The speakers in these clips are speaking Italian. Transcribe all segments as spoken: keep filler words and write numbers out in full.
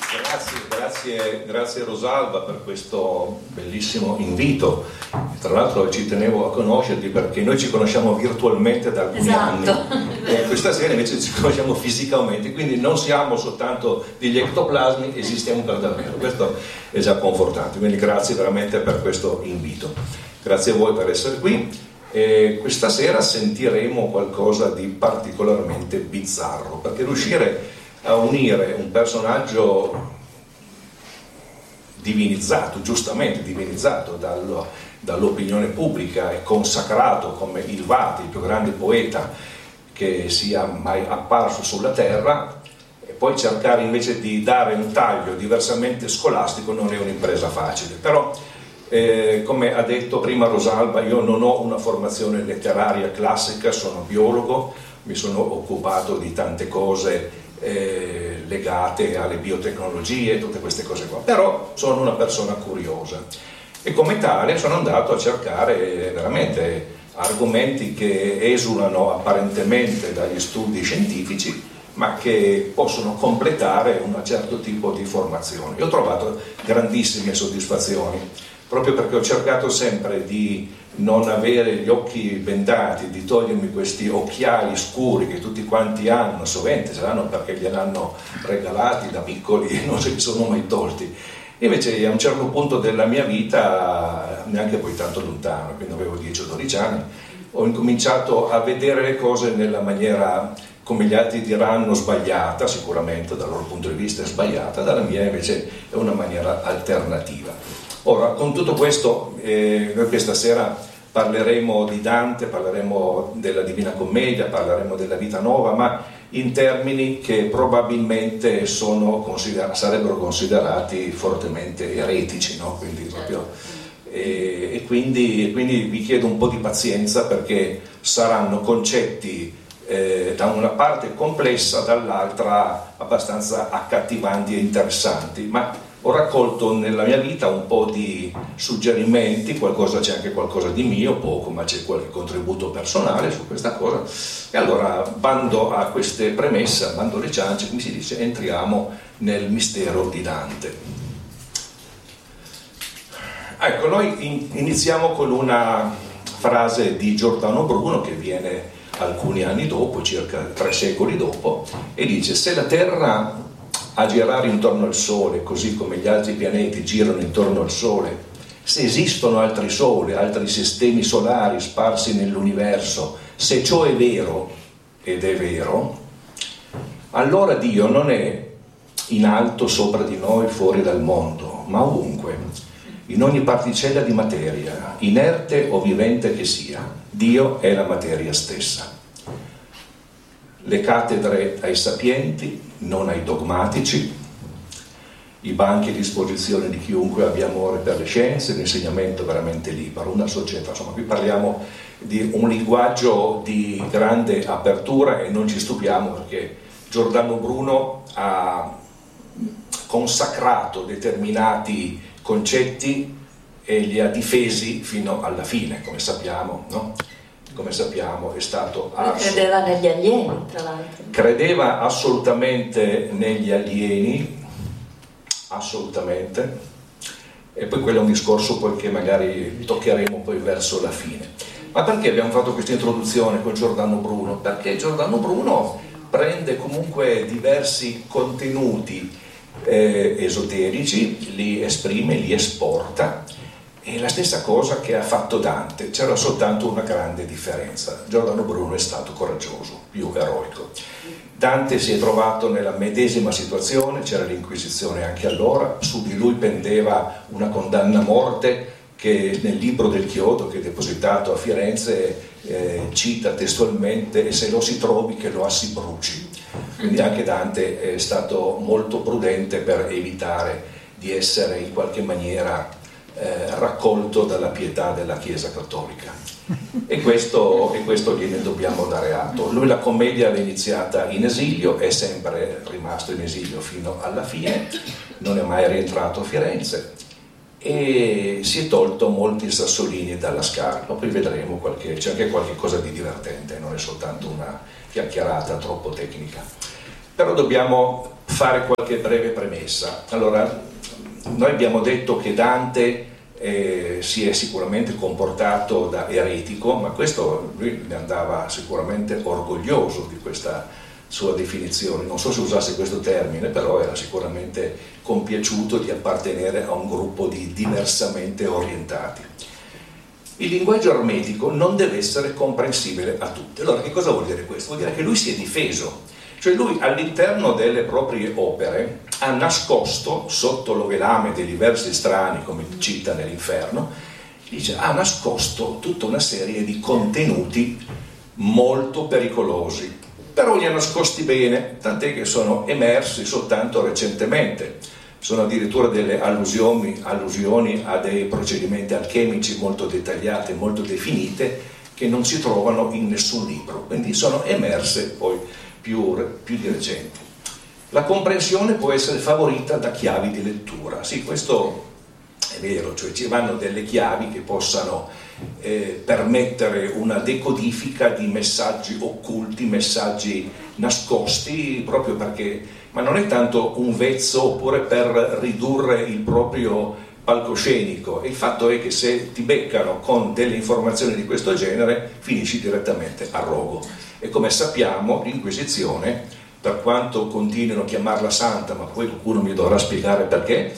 Grazie, grazie, grazie Rosalba per questo bellissimo invito. Tra l'altro ci tenevo a conoscerti perché noi ci conosciamo virtualmente da alcuni esatto. anni e questa sera invece ci conosciamo fisicamente, quindi non siamo soltanto degli ectoplasmi, esistiamo per davvero. Questo è già confortante, quindi grazie veramente per questo invito. Grazie a voi per essere qui. E questa sera sentiremo qualcosa di particolarmente bizzarro, perché riuscire a unire un personaggio divinizzato, giustamente divinizzato dallo, dall'opinione pubblica e consacrato come il Vati, il più grande poeta che sia mai apparso sulla terra, e poi cercare invece di dare un taglio diversamente scolastico non è un'impresa facile. Però eh, come ha detto prima Rosalba, io non ho una formazione letteraria classica, sono biologo, mi sono occupato di tante cose Eh, legate alle biotecnologie, tutte queste cose qua, però sono una persona curiosa e come tale sono andato a cercare veramente argomenti che esulano apparentemente dagli studi scientifici ma che possono completare un certo tipo di formazione. Io ho trovato grandissime soddisfazioni proprio perché ho cercato sempre di non avere gli occhi bendati, di togliermi questi occhiali scuri che tutti quanti hanno, sovente ce l'hanno perché gliel'hanno regalati da piccoli e non se li sono mai tolti. Invece a un certo punto della mia vita, neanche poi tanto lontano, quindi avevo dieci o dodici anni, ho incominciato a vedere le cose nella maniera, come gli altri diranno, sbagliata, sicuramente dal loro punto di vista è sbagliata, dalla mia invece è una maniera alternativa. Ora, con tutto questo, eh, noi questa sera parleremo di Dante, parleremo della Divina Commedia, parleremo della Vita Nuova, ma in termini che probabilmente sono consider- sarebbero considerati fortemente eretici, no? Quindi proprio, e, e, quindi, e quindi vi chiedo un po' di pazienza perché saranno concetti eh, da una parte complessa, dall'altra abbastanza accattivanti e interessanti, ma ho raccolto nella mia vita un po' di suggerimenti, qualcosa, c'è anche qualcosa di mio, poco, ma c'è qualche contributo personale su questa cosa. E allora, bando a queste premesse, bando alle ciance, come si dice, entriamo nel mistero di Dante. Ecco, noi iniziamo con una frase di Giordano Bruno che viene alcuni anni dopo, circa tre secoli dopo, e dice: se la Terra a girare intorno al Sole, così come gli altri pianeti girano intorno al Sole, se esistono altri soli, altri sistemi solari sparsi nell'universo, se ciò è vero, ed è vero, allora Dio non è in alto sopra di noi, fuori dal mondo, ma ovunque, in ogni particella di materia, inerte o vivente che sia. Dio è la materia stessa. Le cattedre ai sapienti, non ai dogmatici, i banchi a disposizione di chiunque abbia amore per le scienze, l'insegnamento veramente libero, una società. Insomma, qui parliamo di un linguaggio di grande apertura e non ci stupiamo perché Giordano Bruno ha consacrato determinati concetti e li ha difesi fino alla fine, come sappiamo, no? Come sappiamo è stato arso. Credeva negli alieni, tra l'altro. Credeva assolutamente negli alieni, assolutamente, e poi quello è un discorso poi che magari toccheremo poi verso la fine. Ma perché abbiamo fatto questa introduzione con Giordano Bruno? Perché Giordano Bruno prende comunque diversi contenuti eh, esoterici, li esprime, li esporta. È la stessa cosa che ha fatto Dante, c'era soltanto una grande differenza. Giordano Bruno è stato coraggioso, più eroico. Dante si è trovato nella medesima situazione, c'era l'Inquisizione anche allora, su di lui pendeva una condanna a morte che nel libro del Chiodo, che è depositato a Firenze, eh, cita testualmente: e se lo si trovi che lo si bruci. Quindi anche Dante è stato molto prudente per evitare di essere in qualche maniera Eh, raccolto dalla pietà della Chiesa Cattolica e questo, e questo gliene dobbiamo dare atto. Lui la commedia l'ha iniziata in esilio, è sempre rimasto in esilio fino alla fine, non è mai rientrato a Firenze e si è tolto molti sassolini dalla scarpa. Poi vedremo, qualche, c'è anche qualche cosa di divertente, non è soltanto una chiacchierata troppo tecnica. Però dobbiamo fare qualche breve premessa. Allora, noi abbiamo detto che Dante eh, si è sicuramente comportato da eretico, ma questo lui ne andava sicuramente orgoglioso di questa sua definizione. Non so se usasse questo termine, però era sicuramente compiaciuto di appartenere a un gruppo di diversamente orientati. Il linguaggio ermetico non deve essere comprensibile a tutti. Allora, che cosa vuol dire questo? Vuol dire che lui si è difeso, cioè lui all'interno delle proprie opere ha nascosto, sotto l'ovelame dei diversi strani, come cita nell'Inferno, dice, ha nascosto tutta una serie di contenuti molto pericolosi, però li ha nascosti bene, tant'è che sono emersi soltanto recentemente. Sono addirittura delle allusioni, allusioni a dei procedimenti alchemici molto dettagliate, molto definite, che non si trovano in nessun libro, quindi sono emerse poi più, più di recente. La comprensione può essere favorita da chiavi di lettura. Sì, questo è vero, cioè ci vanno delle chiavi che possano eh, permettere una decodifica di messaggi occulti, messaggi nascosti, proprio perché, ma non è tanto un vezzo oppure per ridurre il proprio palcoscenico. Il fatto è che se ti beccano con delle informazioni di questo genere finisci direttamente a rogo. E come sappiamo l'Inquisizione, per quanto continuino a chiamarla santa, ma poi qualcuno mi dovrà spiegare perché,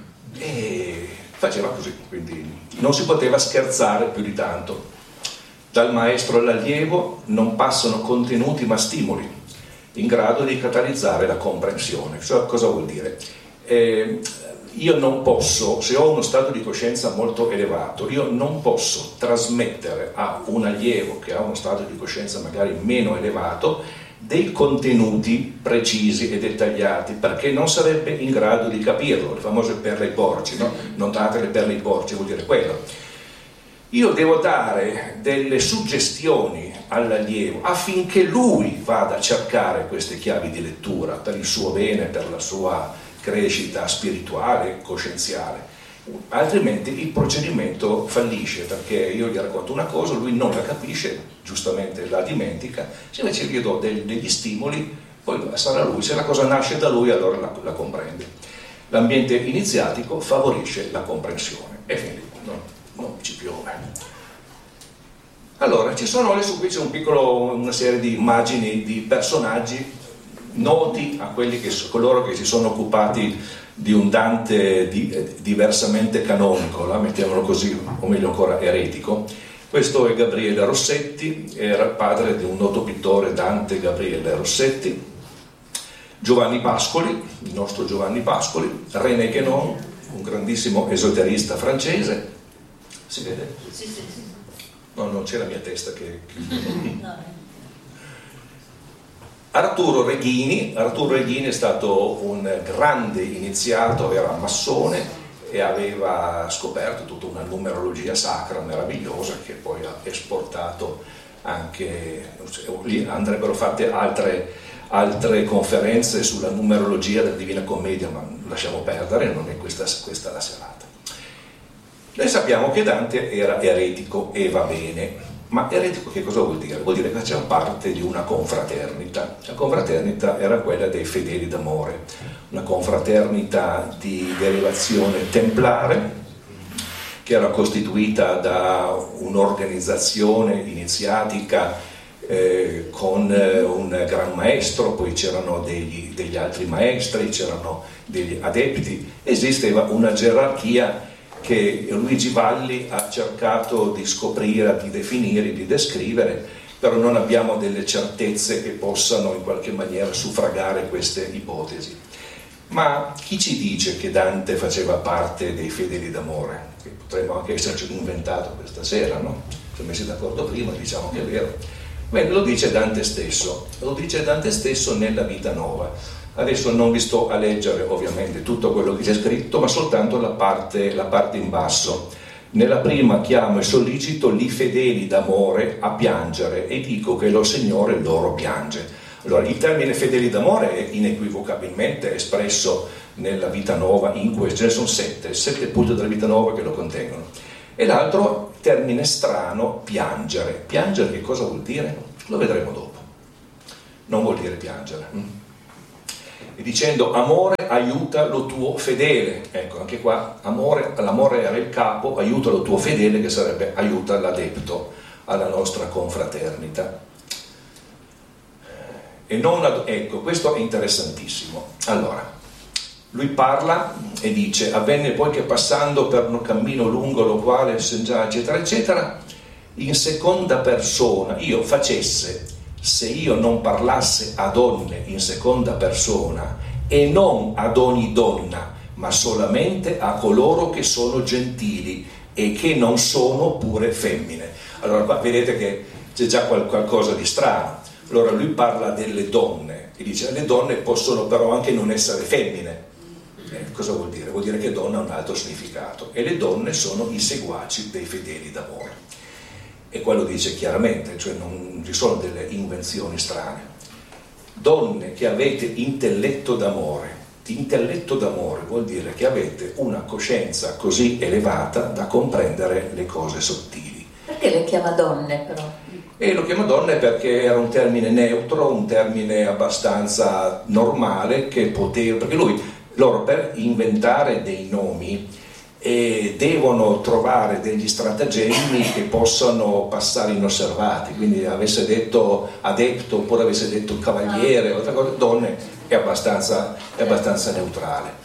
e faceva così, quindi non si poteva scherzare più di tanto. Dal maestro all'allievo non passano contenuti ma stimoli in grado di catalizzare la comprensione. Cioè, cosa vuol dire? Eh, io non posso, se ho uno stato di coscienza molto elevato, io non posso trasmettere a un allievo che ha uno stato di coscienza magari meno elevato dei contenuti precisi e dettagliati, perché non sarebbe in grado di capirlo. Le famose perle ai porci, no? Non date le perle ai porci, vuol dire quello. Io devo dare delle suggestioni all'allievo affinché lui vada a cercare queste chiavi di lettura per il suo bene, per la sua crescita spirituale, coscienziale. Altrimenti il procedimento fallisce, perché io gli racconto una cosa, lui non la capisce, giustamente la dimentica, se invece gli do del, degli stimoli, poi sarà lui, se la cosa nasce da lui allora la, la comprende. L'ambiente iniziatico favorisce la comprensione e quindi no, non ci piove. Allora, ci sono adesso qui c'è un piccolo, una serie di immagini di personaggi noti a quelli che coloro che si sono occupati di un Dante di, eh, diversamente canonico, la mettiamolo così, o meglio ancora eretico. Questo è Gabriele Rossetti, era il padre di un noto pittore, Dante Gabriele Rossetti. Giovanni Pascoli, il nostro Giovanni Pascoli, René Guénon, un grandissimo esoterista francese. Si vede? Sì, sì, sì. No, non c'è la mia testa che... No. Arturo Reghini. Arturo Reghini è stato un grande iniziato, era massone e aveva scoperto tutta una numerologia sacra meravigliosa che poi ha esportato anche, lì andrebbero fatte altre, altre conferenze sulla numerologia della Divina Commedia, ma lasciamo perdere, non è questa, questa la serata. Noi sappiamo che Dante era eretico e va bene. Ma eretico che cosa vuol dire? Vuol dire che faceva parte di una confraternita. La confraternita era quella dei fedeli d'amore, una confraternita di derivazione templare che era costituita da un'organizzazione iniziatica eh, con eh, un gran maestro, poi c'erano degli, degli altri maestri, c'erano degli adepti, esisteva una gerarchia che Luigi Valli ha cercato di scoprire, di definire, di descrivere, però non abbiamo delle certezze che possano in qualche maniera suffragare queste ipotesi. Ma chi ci dice che Dante faceva parte dei fedeli d'amore? Che potremmo anche esserci inventato questa sera, no? Ci siamo messi d'accordo prima, diciamo che è vero. Beh, lo dice Dante stesso, lo dice Dante stesso nella Vita Nova. Adesso non vi sto a leggere ovviamente tutto quello che c'è scritto, ma soltanto la parte, la parte in basso. Nella prima chiamo e sollecito li fedeli d'amore a piangere e dico che lo Signore loro piange. Allora, il termine fedeli d'amore è inequivocabilmente espresso nella Vita Nova, in questo, ce ne sono sette, sette punti della Vita Nova che lo contengono. E l'altro termine strano, piangere. Piangere che cosa vuol dire? Lo vedremo dopo. Non vuol dire piangere. e dicendo amore aiuta lo tuo fedele. Ecco, anche qua amore, l'amore era il capo, aiuta lo tuo fedele, che sarebbe aiuta l'adepto alla nostra confraternita. E non ad... ecco, questo è interessantissimo. Allora, lui parla e dice: avvenne poi che passando per un cammino lungo lo quale eccetera eccetera, in seconda persona io facesse, se io non parlasse a donne in seconda persona, e non ad ogni donna, ma solamente a coloro che sono gentili e che non sono pure femmine. Allora qua vedete che c'è già qualcosa di strano. Allora lui parla delle donne e dice: le donne possono però anche non essere femmine. Eh, cosa vuol dire? Vuol dire che donna ha un altro significato, e le donne sono i seguaci dei fedeli d'amore. E qua lo dice chiaramente, cioè non ci sono delle invenzioni strane. Donne che avete intelletto d'amore. Intelletto d'amore vuol dire che avete una coscienza così elevata da comprendere le cose sottili. Perché le chiama donne però? E lo chiamo donne perché era un termine neutro, un termine abbastanza normale, che poteva, perché lui, loro per inventare dei nomi eh, devono trovare degli stratagemmi che possano passare inosservati, quindi avesse detto adepto oppure avesse detto cavaliere, altre cose, donne è abbastanza, è abbastanza neutrale.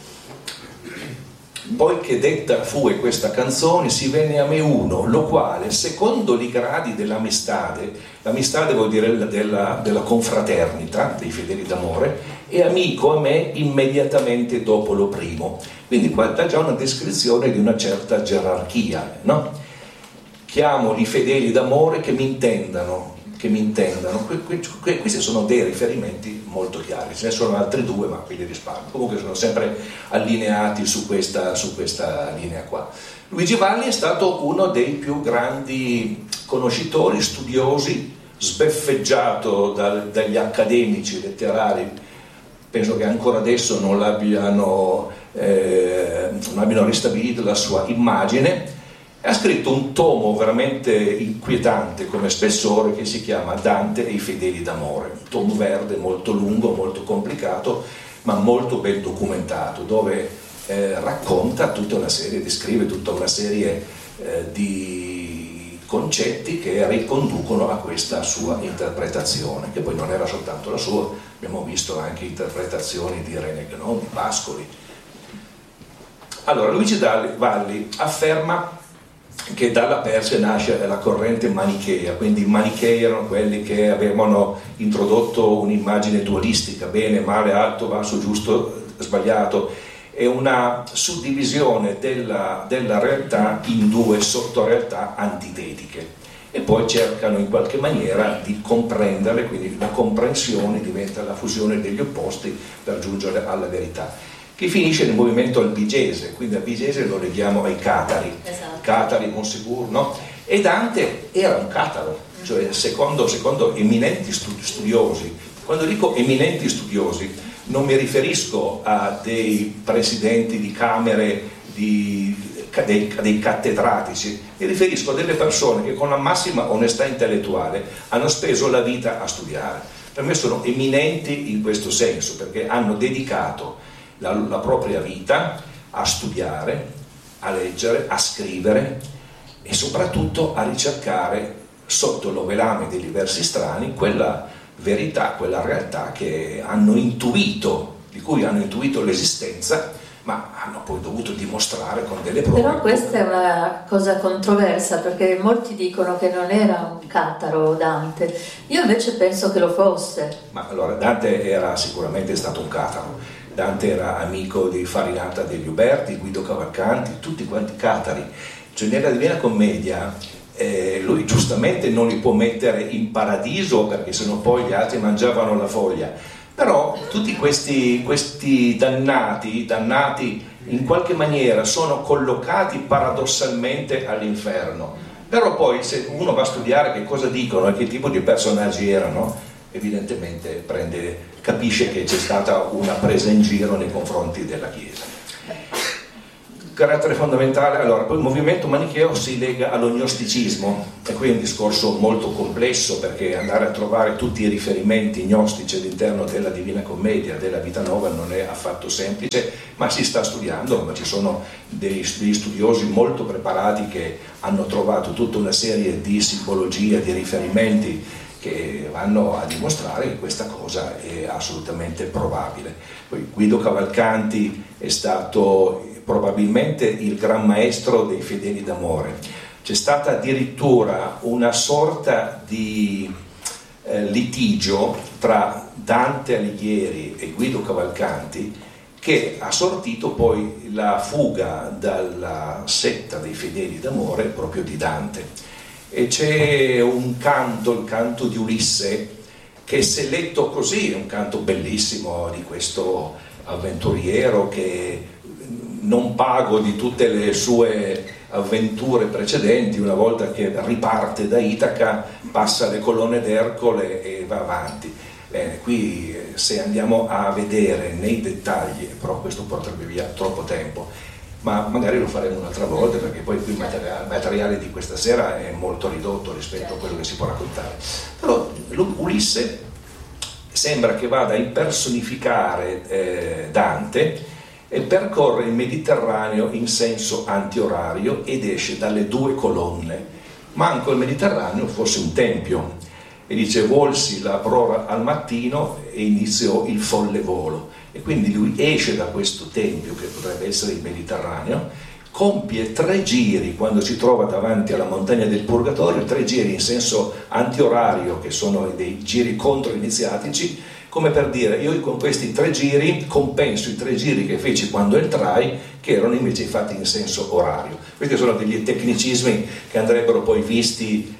Poi che detta fue questa canzone, si venne a me uno, lo quale, secondo i gradi dell'amistade, l'amistade vuol dire della, della confraternita, dei fedeli d'amore, è amico a me immediatamente dopo lo primo. Quindi qua dà già una descrizione di una certa gerarchia, no? Chiamo i fedeli d'amore che mi intendano, che mi intendano. Questi sono dei riferimenti molto chiari, ce ne sono altri due ma qui li risparmio, comunque sono sempre allineati su questa, su questa linea qua. Luigi Valli è stato uno dei più grandi conoscitori, studiosi, sbeffeggiato dal, dagli accademici letterari, penso che ancora adesso non l'abbiano eh, non abbiano ristabilito la sua immagine. Ha scritto un tomo veramente inquietante come spessore che si chiama Dante e i fedeli d'amore, un tomo verde molto lungo, molto complicato, ma molto ben documentato, dove eh, racconta tutta una serie, descrive tutta una serie eh, di concetti che riconducono a questa sua interpretazione, che poi non era soltanto la sua, abbiamo visto anche interpretazioni di René Guénon, di Pascoli. Allora, Luigi Valli afferma che dalla Persia nasce la corrente manichea, quindi i manichei erano quelli che avevano introdotto un'immagine dualistica, bene, male, alto, basso, giusto, sbagliato, e una suddivisione della, della realtà in due sottorealtà antitetiche, e poi cercano in qualche maniera di comprenderle, quindi la comprensione diventa la fusione degli opposti per giungere alla verità, che finisce nel movimento albigese, quindi albigese lo leghiamo ai catari, esatto. Catari, Monsegur, no? E Dante era un cataro, cioè secondo, secondo eminenti studiosi. Quando dico eminenti studiosi non mi riferisco a dei presidenti di camere, di, dei, dei cattedratici, mi riferisco a delle persone che con la massima onestà intellettuale hanno speso la vita a studiare. Per me sono eminenti in questo senso, perché hanno dedicato La, la propria vita a studiare, a leggere, a scrivere e soprattutto a ricercare sotto l'ovelame dei diversi strani quella verità, quella realtà che hanno intuito, di cui hanno intuito l'esistenza, ma hanno poi dovuto dimostrare con delle prove. Però questa è una cosa controversa, perché molti dicono che non era un cataro Dante, io invece penso che lo fosse. Ma allora Dante era sicuramente stato un cataro. Dante era amico di Farinata degli Uberti, Guido Cavalcanti, tutti quanti catari. Cioè nella Divina Commedia eh, lui giustamente non li può mettere in paradiso, perché sennò poi gli altri mangiavano la foglia, però tutti questi, questi dannati, dannati in qualche maniera sono collocati paradossalmente all'inferno. Però poi se uno va a studiare che cosa dicono e che tipo di personaggi erano, evidentemente prende, capisce che c'è stata una presa in giro nei confronti della Chiesa. carattere fondamentale, allora, poi il movimento manicheo si lega all'ognosticismo, e qui è un discorso molto complesso, perché andare a trovare tutti i riferimenti gnostici all'interno della Divina Commedia, della Vita Nova, non è affatto semplice, ma si sta studiando, ma ci sono dei, degli studiosi molto preparati che hanno trovato tutta una serie di simbologie, di riferimenti che vanno a dimostrare che questa cosa è assolutamente probabile. Poi Guido Cavalcanti è stato probabilmente il gran maestro dei fedeli d'amore. C'è stata addirittura una sorta di eh, litigio tra Dante Alighieri e Guido Cavalcanti, che ha sortito poi la fuga dalla setta dei fedeli d'amore proprio di Dante. E c'è un canto, il canto di Ulisse, che se letto così è un canto bellissimo di questo avventuriero che, non pago di tutte le sue avventure precedenti, una volta che riparte da Itaca passa le colonne d'Ercole e va avanti. Bene, qui se andiamo a vedere nei dettagli, però questo porterebbe via troppo tempo, ma magari lo faremo un'altra volta, perché poi qui il materiale, il materiale di questa sera è molto ridotto rispetto a quello che si può raccontare. Però Ulisse sembra che vada a impersonificare eh, Dante e percorre il Mediterraneo in senso antiorario ed esce dalle due colonne. Manco il Mediterraneo fosse un tempio, e dice: volsi la prora al mattino e iniziò il folle volo. E quindi lui esce da questo tempio, che potrebbe essere il Mediterraneo, compie tre giri quando si trova davanti alla montagna del Purgatorio, tre giri in senso antiorario, che sono dei giri controiniziatici, come per dire: io con questi tre giri compenso i tre giri che feci quando entrai, che erano invece fatti in senso orario. Questi sono degli tecnicismi che andrebbero poi visti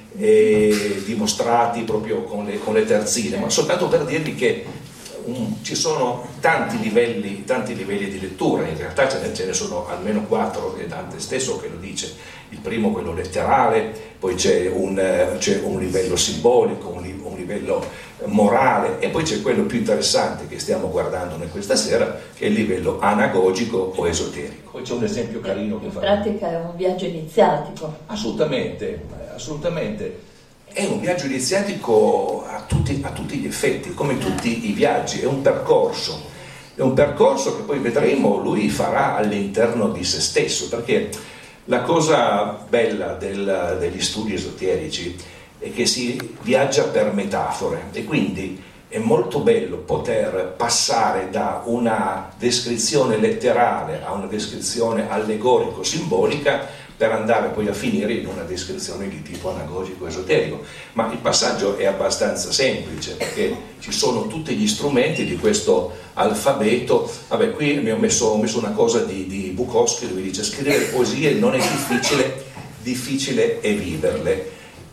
e dimostrati proprio con le, con le terzine, ma soltanto per dirvi che um, ci sono tanti livelli, tanti livelli di lettura. In realtà ce ne, ce ne sono almeno quattro, è Dante stesso che lo dice. Il primo, quello letterale, poi c'è un, c'è un livello simbolico, un, un livello morale, e poi c'è quello più interessante che stiamo guardando noi questa sera, che è il livello anagogico o esoterico. Poi c'è un esempio carino che in fa. In pratica è un viaggio iniziatico. Assolutamente, assolutamente. È un viaggio iniziatico a tutti, a tutti gli effetti, come tutti i viaggi, è un percorso. È un percorso che poi vedremo lui farà all'interno di se stesso, perché la cosa bella del, degli studi esoterici è che si viaggia per metafore, e quindi è molto bello poter passare da una descrizione letterale a una descrizione allegorico-simbolica per andare poi a finire in una descrizione di tipo anagogico-esoterico. Ma il passaggio è abbastanza semplice, perché ci sono tutti gli strumenti di questo alfabeto. Vabbè, qui mi ho messo, ho messo una cosa di, di Bukowski, dove dice: scrivere poesie non è difficile, difficile è viverle.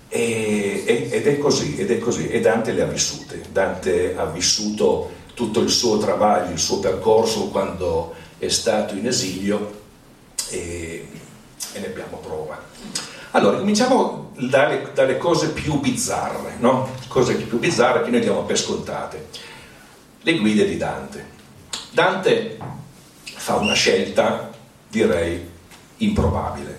E, ed è così, ed è così, e Dante le ha vissute. Dante ha vissuto tutto il suo travaglio, il suo percorso quando è stato in esilio, e, e ne abbiamo prova. Allora, cominciamo dalle, dalle cose più bizzarre, no? Cose più bizzarre che noi diamo per scontate. Le guide di Dante. Dante fa una scelta, direi, improbabile,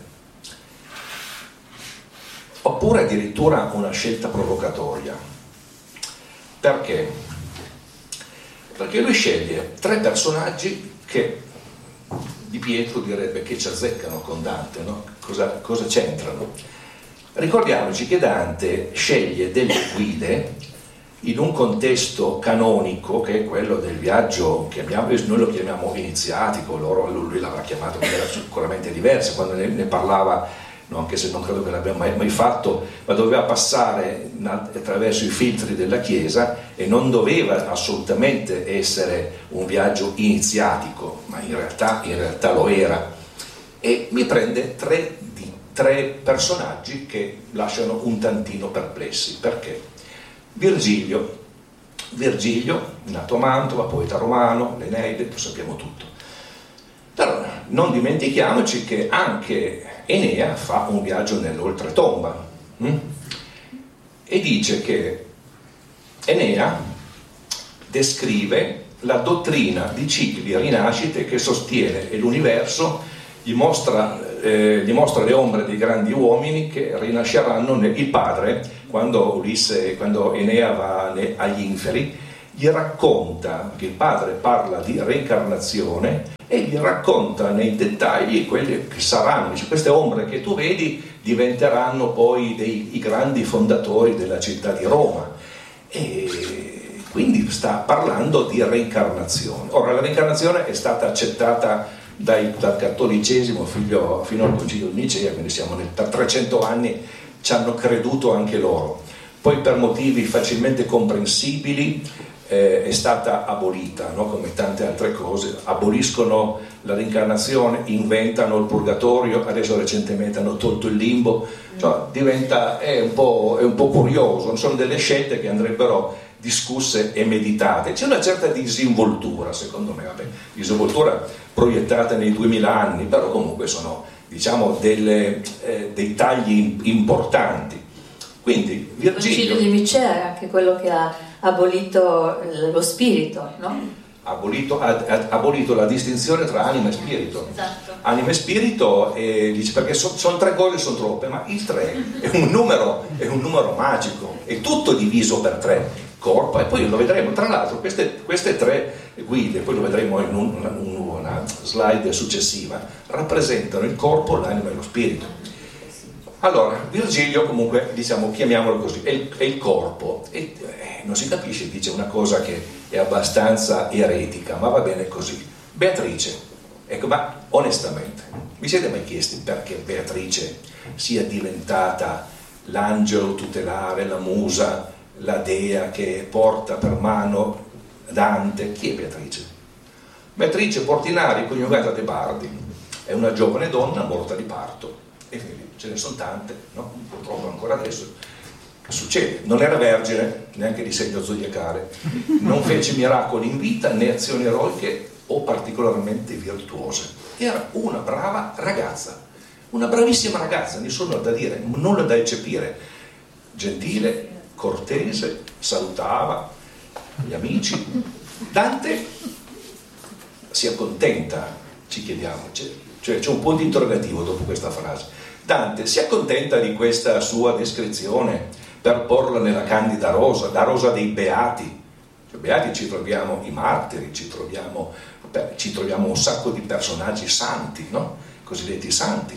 oppure addirittura una scelta provocatoria. Perché? Perché lui sceglie tre personaggi che Di Pietro direbbe che ci azzeccano con Dante, no? Cosa, cosa c'entrano? Ricordiamoci che Dante sceglie delle guide in un contesto canonico, che è quello del viaggio, chiamiamo, noi lo chiamiamo iniziatico, loro, lui l'avrà chiamato in maniera sicuramente diversa quando ne, ne parlava, no, anche se non credo che l'abbia mai, mai fatto, ma doveva passare attraverso i filtri della Chiesa e non doveva assolutamente essere un viaggio iniziatico, ma in realtà, in realtà lo era. E mi prende tre, di, tre personaggi che lasciano un tantino perplessi. Perché? Virgilio, Virgilio, nato a Mantova, poeta romano, l'Eneide, lo sappiamo tutto. Però non dimentichiamoci che anche Enea fa un viaggio nell'oltretomba hm? e dice che Enea descrive la dottrina di cicli e rinascite che sostiene l'universo gli mostra, eh, gli mostra le ombre dei grandi uomini che rinasceranno. Nel, il padre, quando Ulisse, quando Enea va agli inferi, gli racconta, che il padre parla di reincarnazione e gli racconta nei dettagli quelle che saranno, dice, queste ombre che tu vedi diventeranno poi dei, i grandi fondatori della città di Roma. E quindi sta parlando di reincarnazione. Ora, la reincarnazione è stata accettata dai, dal cattolicesimo fino, fino al Concilio di Nicea, quindi siamo nel trecento anni, ci hanno creduto anche loro. Poi per motivi facilmente comprensibili eh, è stata abolita, no? Come tante altre cose. Aboliscono la reincarnazione, inventano il purgatorio, adesso recentemente hanno tolto il limbo, cioè diventa, è un po', è un po' curioso, sono delle scelte che andrebbero discusse e meditate. C'è una certa disinvoltura, secondo me, vabbè, disinvoltura proiettata nei duemila anni, però comunque sono, diciamo, delle, eh, dei tagli importanti. Quindi Virgilio, il Concilio di Nicea è anche quello che ha abolito lo spirito, no? Abolito, ha, ha abolito la distinzione tra anima e spirito. Esatto. Anima e spirito, eh, dice, perché sono son tre cose, sono troppe, ma il tre è un numero, è un numero magico, è tutto diviso per tre, corpo, e poi lo vedremo. Tra l'altro queste, queste tre guide, poi lo vedremo in un, una, una slide successiva, rappresentano il corpo, l'anima e lo spirito. Allora, Virgilio comunque, diciamo, chiamiamolo così, è il, è il corpo, e eh, non si capisce, dice una cosa che è abbastanza eretica, ma va bene così. Beatrice, ecco, ma onestamente, vi siete mai chiesti perché Beatrice sia diventata l'angelo tutelare, la musa, la dea che porta per mano Dante? Chi è Beatrice? Beatrice Portinari, coniugata De Bardi, è una giovane donna morta di parto, e quindi ce ne sono tante, no? Purtroppo ancora adesso succede. Non era vergine, neanche di segno zodiacale, non fece miracoli in vita né azioni eroiche o particolarmente virtuose. Era una brava ragazza, una bravissima ragazza, nessuno da dire, nulla da eccepire, gentile, cortese, salutava gli amici. Dante si accontenta, ci chiediamo, cioè c'è un punto interrogativo dopo questa frase. Dante si accontenta di questa sua descrizione per porla nella candida rosa, la rosa dei beati. Cioè, beati ci troviamo i martiri, ci troviamo, ci troviamo un sacco di personaggi santi, no? Cosiddetti santi.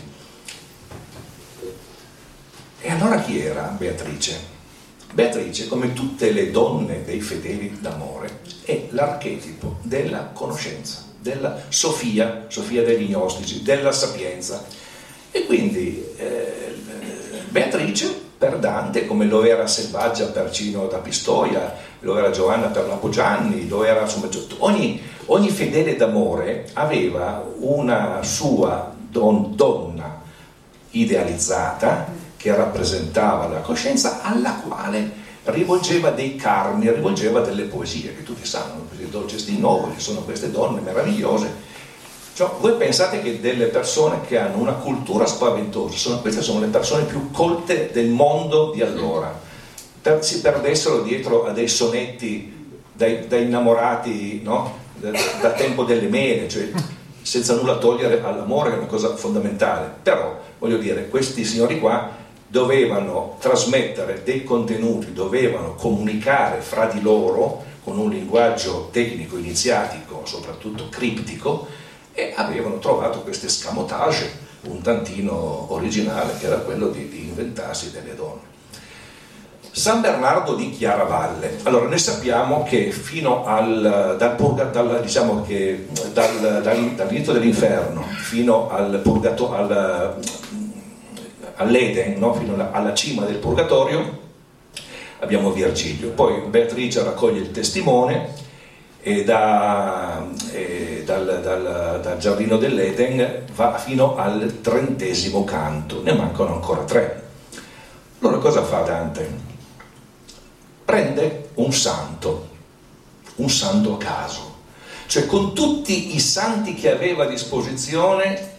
E allora chi era Beatrice? Beatrice, come tutte le donne dei fedeli d'amore, è l'archetipo della conoscenza, della Sofia, Sofia degli Gnostici, della sapienza. E quindi eh, Beatrice per Dante, come lo era Selvaggia per Cino da Pistoia, lo era Giovanna per Lapogianni, lo era, insomma, ogni, ogni fedele d'amore aveva una sua don, donna idealizzata che rappresentava la coscienza, alla quale rivolgeva dei carmi, rivolgeva delle poesie, che tutti sanno, le Dolces di Novoli, sono queste donne meravigliose. Cioè, voi pensate che delle persone che hanno una cultura spaventosa, sono, queste sono le persone più colte del mondo di allora, per, si perdessero dietro a dei sonetti dai, dai innamorati, no? da, da tempo delle mele, cioè, senza nulla togliere all'amore, che è una cosa fondamentale. Però, voglio dire, questi signori qua dovevano trasmettere dei contenuti, dovevano comunicare fra di loro con un linguaggio tecnico, iniziatico, soprattutto criptico, e avevano trovato questo escamotage un tantino originale, che era quello di, di inventarsi delle donne. San Bernardo di Chiaravalle. Allora, noi sappiamo che fino al dal, dal, diciamo che dal, dal, dall'inizio dell'inferno fino al purgato, al, all'Eden, no? Fino alla, alla cima del purgatorio, abbiamo Virgilio. Poi Beatrice raccoglie il testimone e, da, e dal, dal, dal giardino dell'Eden va fino al trentesimo canto, ne mancano ancora tre. Allora cosa fa Dante? Prende un santo, un santo a caso, cioè con tutti i santi che aveva a disposizione,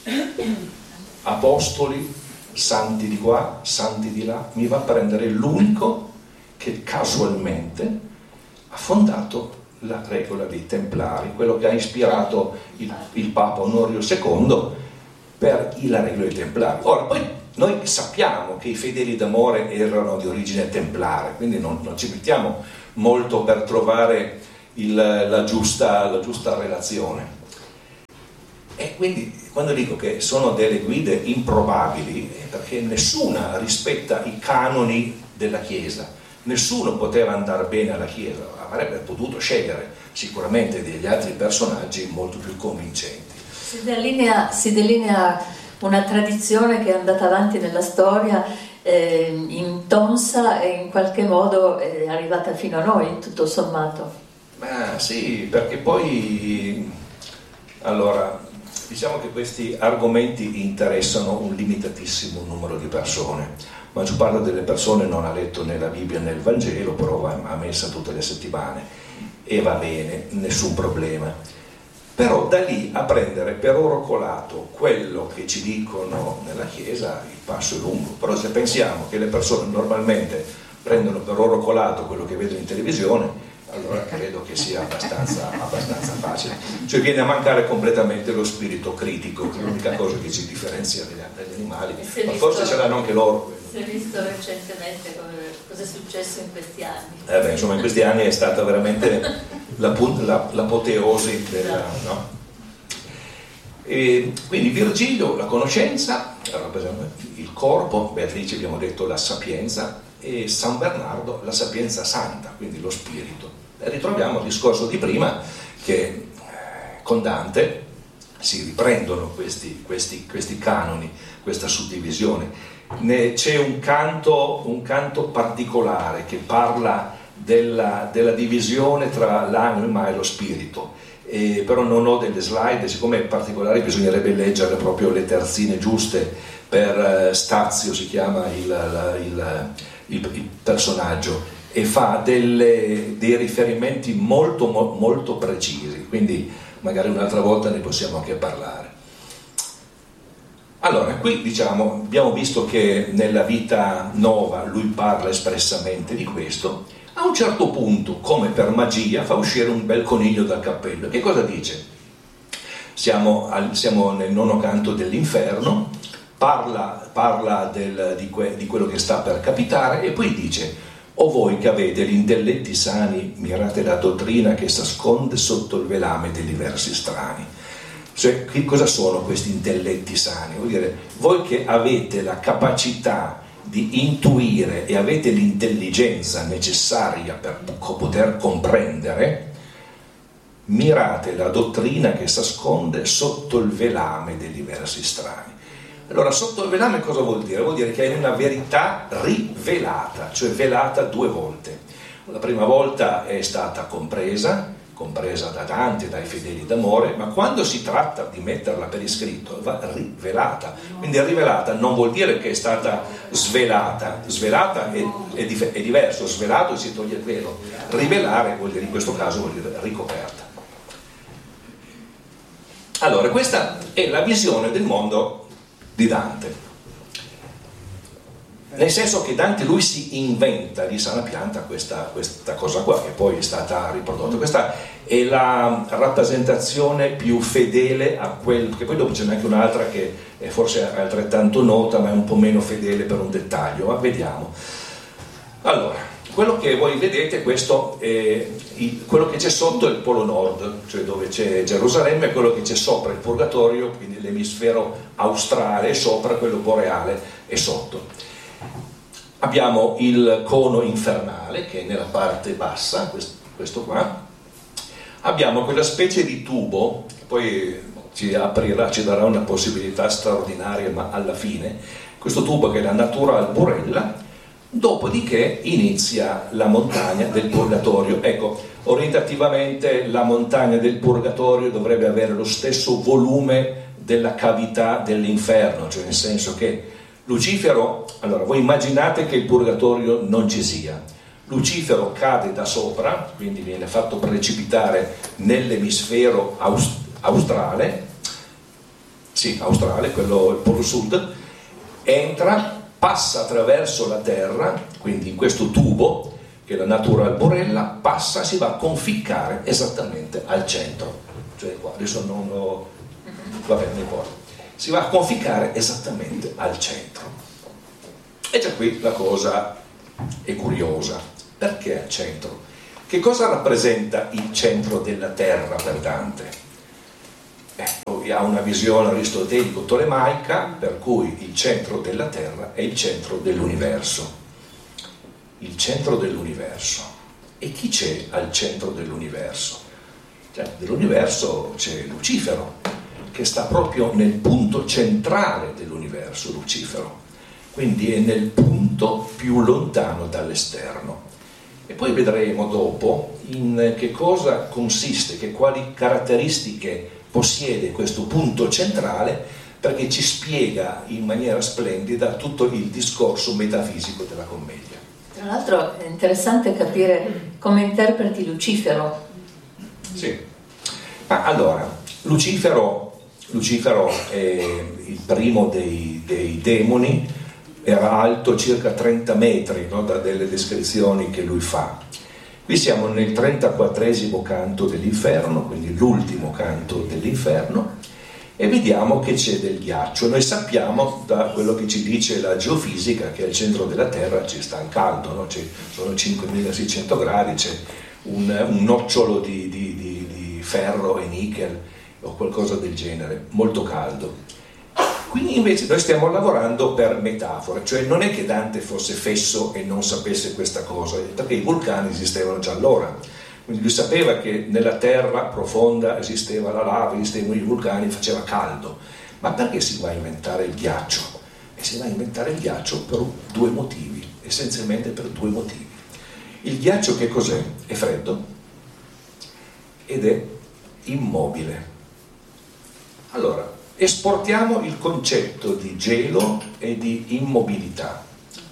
apostoli, santi di qua, santi di là, mi va a prendere l'unico che casualmente ha fondato la regola dei Templari, quello che ha ispirato il, il Papa Onorio secondo per il regno dei Templari. Ora, poi noi sappiamo che i fedeli d'amore erano di origine templare, quindi non, non ci mettiamo molto per trovare il, la, giusta, la giusta relazione. E quindi quando dico che sono delle guide improbabili è perché nessuna rispetta i canoni della Chiesa, nessuno poteva andare bene alla Chiesa, avrebbe potuto scegliere sicuramente degli altri personaggi molto più convincenti. Si delinea, si delinea una tradizione che è andata avanti nella storia, eh, intonsa e in qualche modo è arrivata fino a noi, tutto sommato. Ma sì, perché poi, allora, diciamo che questi argomenti interessano un limitatissimo numero di persone. La maggior parte delle persone non ha letto né la Bibbia né il Vangelo, però va a messa tutte le settimane e va bene, nessun problema. Però da lì a prendere per oro colato quello che ci dicono nella Chiesa il passo è lungo. Però se pensiamo che le persone normalmente prendono per oro colato quello che vedono in televisione, allora credo che sia abbastanza, abbastanza facile. Cioè viene a mancare completamente lo spirito critico, che è l'unica cosa che ci differenzia dagli animali, ma forse ce l'hanno anche loro. Si è visto recentemente cosa è successo in questi anni. Eh beh, insomma in questi anni è stata veramente l'apoteosi della... No? E quindi Virgilio la conoscenza, il corpo, Beatrice abbiamo detto la sapienza, e San Bernardo la sapienza santa, quindi lo spirito. E ritroviamo il discorso di prima che con Dante si riprendono questi, questi, questi canoni, questa suddivisione. Ne, c'è un canto, un canto particolare che parla della, della divisione tra l'anima e lo spirito, e però non ho delle slide, siccome è particolare bisognerebbe leggere proprio le terzine giuste. Per Stazio si chiama il, il, il, il personaggio, e fa delle, dei riferimenti molto molto precisi, quindi magari un'altra volta ne possiamo anche parlare. Allora, qui diciamo, abbiamo visto che nella Vita Nova lui parla espressamente di questo. A un certo punto, come per magia, fa uscire un bel coniglio dal cappello. Che cosa dice? Siamo, al, siamo nel nono canto dell'inferno, parla, parla del, di, que, di quello che sta per capitare, e poi dice: o voi che avete gli intelletti sani, mirate la dottrina che si nasconde sotto il velame degli versi strani. Cioè, che cosa sono questi intelletti sani? Vuol dire, voi che avete la capacità di intuire e avete l'intelligenza necessaria per poter comprendere, mirate la dottrina che si nasconde sotto il velame degli versi strani. Allora, sotto il velame cosa vuol dire? Vuol dire che è una verità rivelata, cioè velata due volte. La prima volta è stata compresa, compresa da Dante, dai fedeli d'amore, ma quando si tratta di metterla per iscritto va rivelata. Quindi rivelata non vuol dire che è stata svelata, svelata è, è, dif- è diverso, svelato si toglie il velo, rivelare vuol dire, in questo caso vuol dire ricoperta. Allora, questa è la visione del mondo di Dante, nel senso che Dante lui si inventa di sana pianta questa, questa cosa qua, che poi è stata riprodotta. Questa è la rappresentazione più fedele a quel, che poi dopo ce n'è anche un'altra che è forse altrettanto nota ma è un po' meno fedele per un dettaglio, ma vediamo. Allora, quello che voi vedete, questo è il, quello che c'è sotto è il polo nord, cioè dove c'è Gerusalemme, e quello che c'è sopra il purgatorio, quindi l'emisfero australe è sopra, quello boreale è sotto. Abbiamo il cono infernale che è nella parte bassa, questo, questo qua. Abbiamo quella specie di tubo, poi ci aprirà, ci darà una possibilità straordinaria, ma alla fine, questo tubo che è la Natural Burella, dopodiché inizia la montagna del Purgatorio. Ecco, orientativamente la montagna del Purgatorio dovrebbe avere lo stesso volume della cavità dell'inferno, cioè nel senso che Lucifero, allora voi immaginate che il Purgatorio non ci sia, Lucifero cade da sopra, quindi viene fatto precipitare nell'emisfero aust- australe, sì, australe, quello il polo sud, entra, passa attraverso la terra, quindi in questo tubo, che è la Natural Burella, passa, si va a conficcare esattamente al centro, cioè qua, adesso non lo... va bene, poi. si va a conficcare esattamente al centro. E già qui la cosa è curiosa. Perché al centro? Che cosa rappresenta il centro della Terra per Dante? Eh, ha una visione aristotelico-tolemaica per cui il centro della Terra è il centro dell'universo. Il centro dell'universo. E chi c'è al centro dell'universo? Cioè, dell'universo c'è Lucifero, che sta proprio nel punto centrale dell'universo, Lucifero. Quindi è nel punto più lontano dall'esterno. E poi vedremo dopo in che cosa consiste, che quali caratteristiche possiede questo punto centrale, perché ci spiega in maniera splendida tutto il discorso metafisico della commedia. Tra l'altro è interessante capire come interpreti Lucifero. Sì, ma allora, Lucifero, Lucifero è il primo dei, dei demoni, era alto circa trenta metri, no, da delle descrizioni che lui fa. Qui siamo nel trentaquattresimo canto dell'inferno, quindi l'ultimo canto dell'inferno, e vediamo che c'è del ghiaccio. Noi sappiamo da quello che ci dice la geofisica che al centro della Terra ci sta il caldo, no? Ci sono cinquemilaseicento gradi, c'è un, un nocciolo di, di, di, di ferro e nickel o qualcosa del genere, molto caldo. Qui invece noi stiamo lavorando per metafore, cioè non è che Dante fosse fesso e non sapesse questa cosa, perché i vulcani esistevano già allora. Quindi lui sapeva che nella terra profonda esisteva la lava, esistevano i vulcani, faceva caldo. Ma perché si va a inventare il ghiaccio? E si va a inventare il ghiaccio per due motivi, essenzialmente per due motivi. Il ghiaccio che cos'è? È freddo ed è immobile. Allora, esportiamo il concetto di gelo e di immobilità.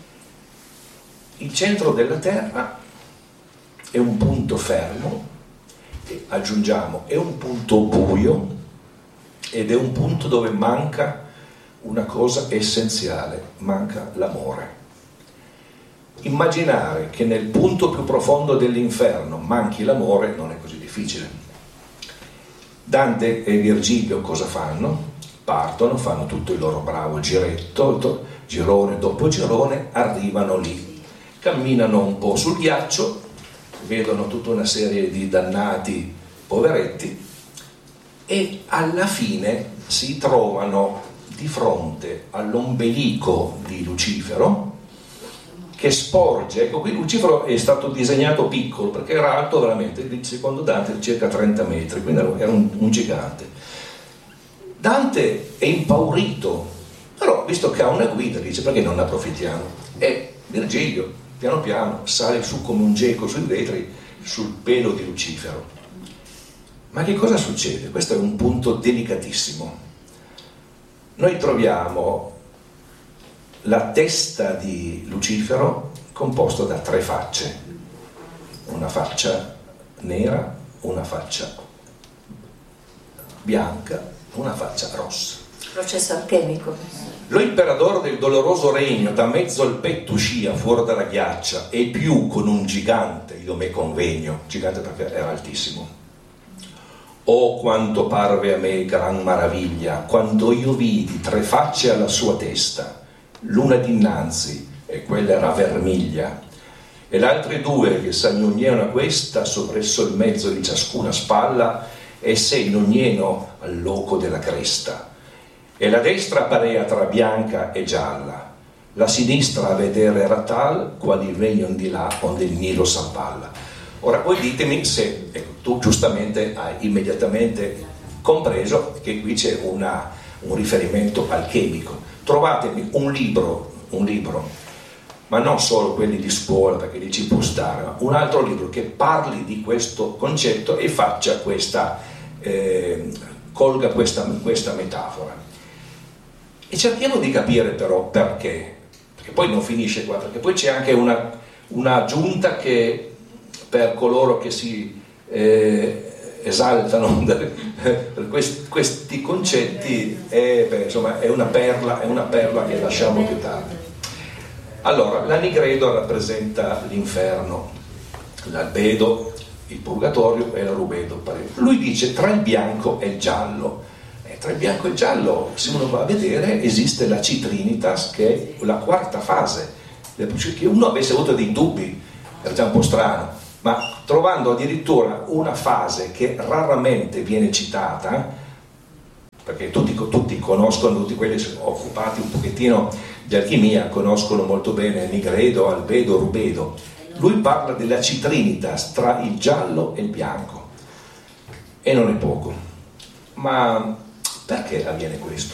Il centro della Terra è un punto fermo, e aggiungiamo è un punto buio ed è un punto dove manca una cosa essenziale, manca l'amore. Immaginare che nel punto più profondo dell'inferno manchi l'amore non è così difficile. Dante e Virgilio cosa fanno? Partono, fanno tutto il loro bravo giretto, girone dopo girone, arrivano lì, camminano un po' sul ghiaccio, vedono tutta una serie di dannati poveretti e alla fine si trovano di fronte all'ombelico di Lucifero che sporge. Ecco, qui Lucifero è stato disegnato piccolo perché era alto veramente, secondo Dante circa trenta metri, quindi era un, un gigante. Dante è impaurito, però visto che ha una guida dice perché non ne approfittiamo? E Virgilio piano piano sale su come un geco sui vetri sul pelo di Lucifero. Ma che cosa succede? Questo è un punto delicatissimo. Noi troviamo la testa di Lucifero composta da tre facce, una faccia nera, una faccia bianca, una faccia rossa. Processo alchemico. Lo imperatore del doloroso regno da mezzo al petto uscia fuori dalla ghiaccia e più con un gigante io me convegno, gigante perché era altissimo. Oh quanto parve a me gran maraviglia quando io vidi tre facce alla sua testa, l'una dinanzi e quella era vermiglia e le altre due che s'agnognevano a questa soppresso il mezzo di ciascuna spalla e se in ogneno al loco della cresta, e la destra parea tra bianca e gialla, la sinistra a vedere era tal qual il regno di là onde il Nilo s'abballa. Ora voi ditemi se, ecco, tu giustamente hai immediatamente compreso che qui c'è una, un riferimento alchemico. Trovatemi un libro, un libro, ma non solo quelli di scuola perché lì ci può stare, ma un altro libro che parli di questo concetto e faccia questa Eh, colga questa, questa metafora e cerchiamo di capire però perché, perché poi non finisce qua, perché poi c'è anche una, una aggiunta che per coloro che si eh, esaltano per questi, questi concetti è, beh, insomma, è una perla, è una perla che lasciamo più tardi. Allora, l'anigredo rappresenta l'inferno, l'albedo il purgatorio e la rubedo. Lui dice tra il bianco e il giallo. Eh, tra il bianco e il giallo, se uno va a vedere, esiste la Citrinitas, che è la quarta fase. Che uno avesse avuto dei dubbi, era già un po' strano, ma trovando addirittura una fase che raramente viene citata, perché tutti, tutti conoscono, tutti quelli che sono occupati un pochettino di alchimia, conoscono molto bene Nigredo, Albedo, Rubedo. Lui parla della Citrinitas, tra il giallo e il bianco, e non è poco. Ma perché avviene questo?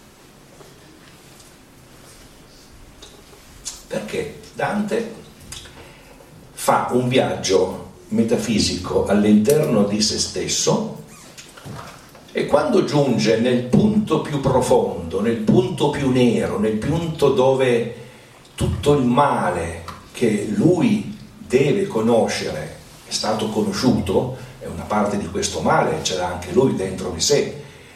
Perché Dante fa un viaggio metafisico all'interno di se stesso, e quando giunge nel punto più profondo, nel punto più nero, nel punto dove tutto il male che lui deve conoscere è stato conosciuto, è una parte di questo male, c'era anche lui dentro di sé,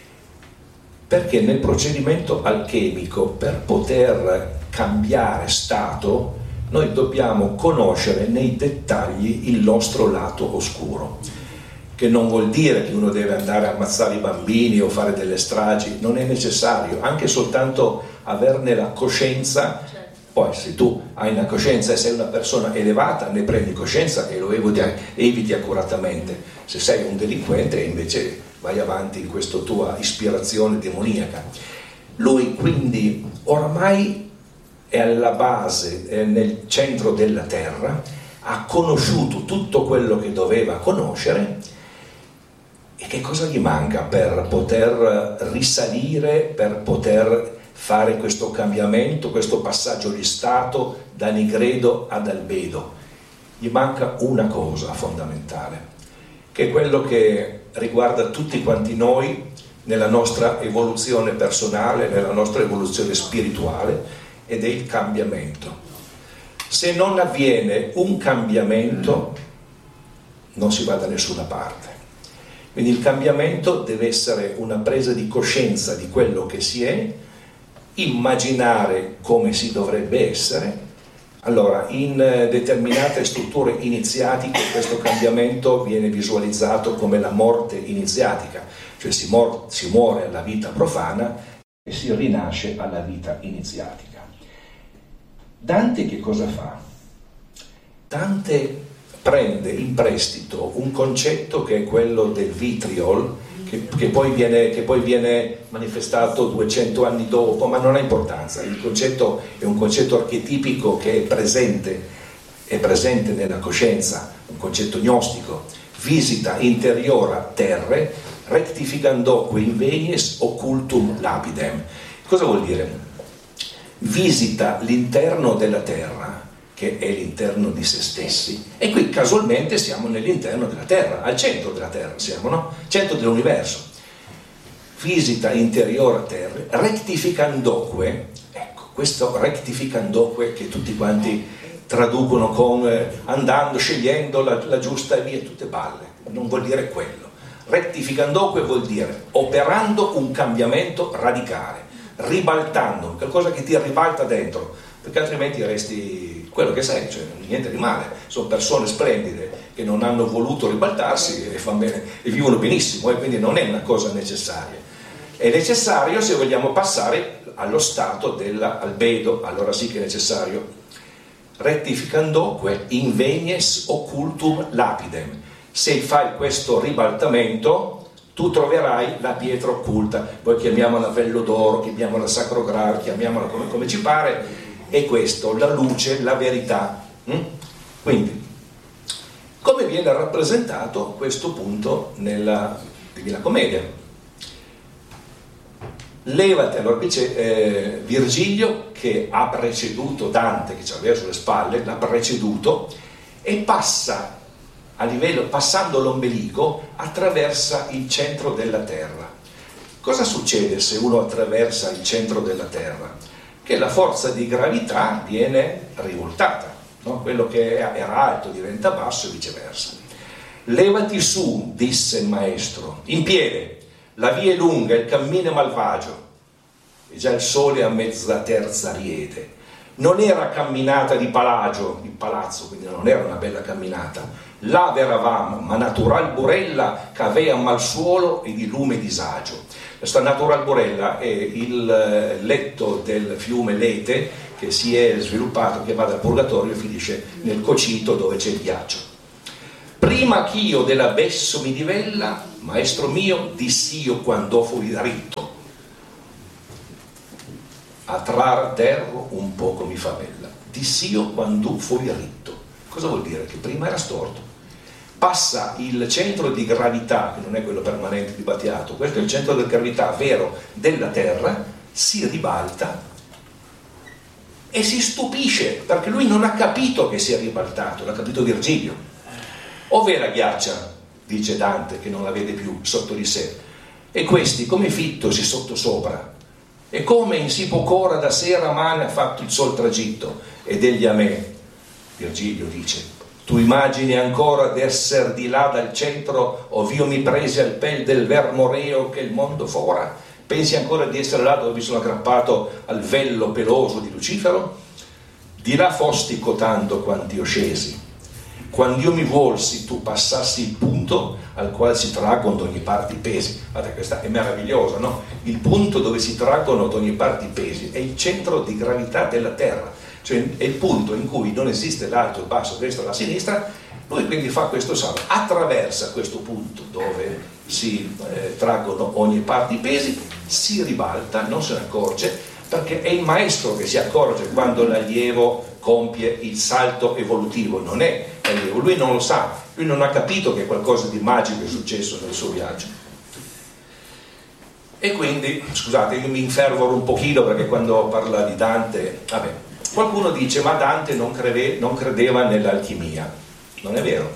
perché nel procedimento alchemico, per poter cambiare stato, noi dobbiamo conoscere nei dettagli il nostro lato oscuro, che non vuol dire che uno deve andare a ammazzare i bambini o fare delle stragi, non è necessario, anche soltanto averne la coscienza. Poi se tu hai una coscienza e sei una persona elevata, ne prendi coscienza e lo eviti, eviti accuratamente. Se sei un delinquente invece vai avanti in questa tua ispirazione demoniaca. Lui quindi oramai è alla base, è nel centro della terra, ha conosciuto tutto quello che doveva conoscere. E che cosa gli manca per poter risalire, per poter fare questo cambiamento, questo passaggio di stato da Nigredo ad Albedo? Gli manca una cosa fondamentale, che è quello che riguarda tutti quanti noi nella nostra evoluzione personale, nella nostra evoluzione spirituale, ed è il cambiamento. Se non avviene un cambiamento, non si va da nessuna parte. Quindi il cambiamento deve essere una presa di coscienza di quello che si è, immaginare come si dovrebbe essere. Allora, in determinate strutture iniziatiche questo cambiamento viene visualizzato come la morte iniziatica, cioè si, mor- si muore alla vita profana e si rinasce alla vita iniziatica. Dante che cosa fa? Dante prende in prestito un concetto che è quello del vitriol, che, che, poi viene, che poi viene manifestato duecento anni dopo, ma non ha importanza. Il concetto è un concetto archetipico che è presente, è presente nella coscienza, un concetto gnostico. Visita interiora terre, rectificandoque invenies occultum lapidem. Cosa vuol dire? Visita l'interno della terra, che è l'interno di se stessi, e qui casualmente siamo nell'interno della terra, al centro della terra siamo, no? Centro dell'universo. Visita interiore a terra, rectificandoque, ecco, questo rectificandoque che tutti quanti traducono con eh, andando, scegliendo la, la giusta via, tutte balle, non vuol dire quello. Rectificandoque vuol dire operando un cambiamento radicale, ribaltando, qualcosa che ti ribalta dentro, perché altrimenti resti quello che sei, cioè niente di male. Sono persone splendide che non hanno voluto ribaltarsi e fanno bene e vivono benissimo, e quindi non è una cosa necessaria. È necessario se vogliamo passare allo stato dell'albedo, allora sì che è necessario. Rectificandoque invenies occultum lapidem. Se fai questo ribaltamento tu troverai la pietra occulta, poi chiamiamola vello d'oro, chiamiamola sacro graal, chiamiamola come, come ci pare, è questo, la luce, la verità. Mm? Quindi, come viene rappresentato questo punto nella Divina Commedia? Levati, allora qui c'è eh, Virgilio che ha preceduto Dante, che ci aveva sulle spalle, l'ha preceduto, e passa a livello, passando l'ombelico, attraversa il centro della terra. Cosa succede se uno attraversa il centro della terra? Che la forza di gravità viene rivoltata, no? Quello che era alto diventa basso e viceversa. Levati su, disse il maestro, in piede, la via è lunga, il cammino è malvagio, e già il sole a mezza terza riede. Non era camminata di palagio, di palazzo, quindi non era una bella camminata. Là veravam, ma natural burella che avea mal suolo e di lume disagio. Questa Natura Alborella è il letto del fiume Lete che si è sviluppato, che va dal Purgatorio e finisce nel Cocito dove c'è il ghiaccio. Prima ch'io dell'abesso mi divella, maestro mio, diss'io quando fui ritto. A trar d'erro un poco mi fa bella. Diss'io quando fui ritto. Cosa vuol dire? Che prima era storto. Passa il centro di gravità, che non è quello permanente di Battiato, questo è il centro di gravità vero della Terra, si ribalta e si stupisce perché lui non ha capito che si è ribaltato, l'ha capito Virgilio. Ove la ghiaccia, dice Dante, che non la vede più sotto di sé, e questi come fittosi sottosopra, e come in si poc'ora da sera mane ha fatto il sol tragitto, ed egli a me, Virgilio dice, tu immagini ancora d'esser di là dal centro, ov'io mi presi al pel del vermoreo che il mondo fora? Pensi ancora di essere là dove mi sono aggrappato al vello peloso di Lucifero? Di là fosti cotando quant'io scesi. Quando io mi volsi, tu passassi il punto al quale si traggono d'ogni parte i pesi. Guardate, questa è meravigliosa, no? Il punto dove si traggono d'ogni parte i pesi è il centro di gravità della Terra. Cioè è il punto in cui non esiste l'alto, il basso, il destro e la sinistra. Lui quindi fa questo salto, attraversa questo punto dove si eh, traggono ogni parte i pesi, si ribalta, non se ne accorge, perché è il maestro che si accorge quando l'allievo compie il salto evolutivo, non è l'allievo, lui non lo sa, lui non ha capito che qualcosa di magico è successo nel suo viaggio. E quindi, scusate, io mi infervoro un pochino perché quando parla di Dante, vabbè, qualcuno dice ma Dante non, crede, non credeva nell'alchimia. Non è vero.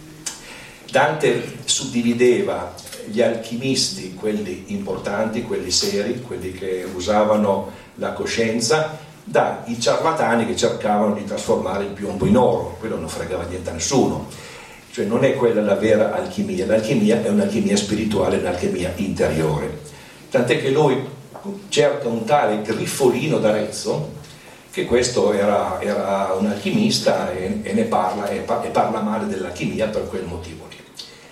Dante suddivideva gli alchimisti, quelli importanti, quelli seri, quelli che usavano la coscienza, dai ciarlatani che cercavano di trasformare il piombo in oro. Quello non fregava niente a nessuno. Cioè non è quella la vera alchimia. L'alchimia è un'alchimia spirituale, un'alchimia interiore. Tant'è che lui cerca un tale Griffolino d'Arezzo, che questo era, era un alchimista e, e ne parla e, e parla male dell'alchimia per quel motivo lì.